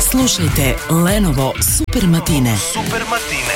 Slušajte Lenovo Super Matine. Super Matine.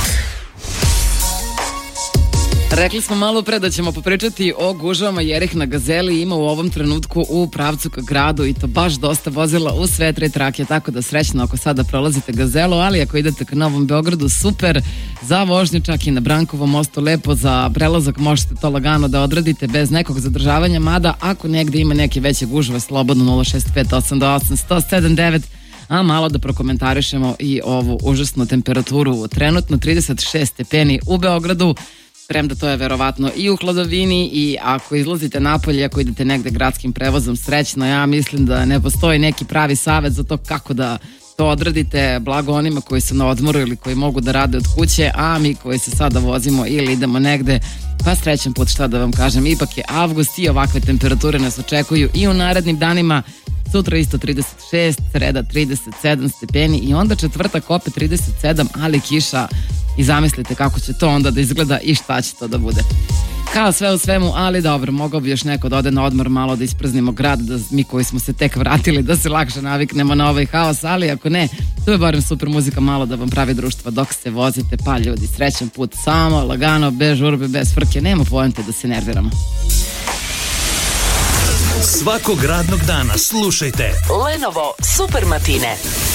Rekli smo malo pre da ćemo popričati o gužvama. Jerih na Gazeli ima u ovom trenutku u pravcu ka gradu i to baš dosta vozila u sve tri trake, tako da srećno ako sada prolazite Gazelu, ali ako idete ka Novom Beogradu, super za vožnju, čak i na Brankovom mostu lepo, za prelazak možete to lagano da odradite bez nekog zadržavanja, mada ako negde ima neke veće gužve, slobodno 065828179, a malo da prokomentarišemo i ovu užasnu temperaturu. Trenutno 36 stepeni u Beogradu, premda to je verovatno i u hladovini, i ako izlazite napolje, ako idete negde gradskim prevozom, srećno. Ja mislim da ne postoji neki pravi savet za to kako da to odradite, blago onima koji su na odmoru ili koji mogu da rade od kuće, a mi koji se sada vozimo ili idemo negde, pa srećan put, šta da vam kažem. Ipak je avgust i ovakve temperature nas očekuju i u narednim danima. Sutra isto 36, sreda 37 stepeni i onda četvrtak opet 37, ali kiša, i zamislite kako će to onda da izgleda i šta će to da bude. Kao sve u svemu, ali dobro, mogao bi još neko da ode na odmor, malo da ispraznimo grad, da mi koji smo se tek vratili da se lakše naviknemo na ovaj haos, ali ako ne, tu je barem super muzika malo da vam pravi društva dok se vozite, pa ljudi, srećan put, samo lagano, bez žurbe, bez frke, nema poente da se nerviramo. Svakog radnog dana slušajte Lenovo Super Matine.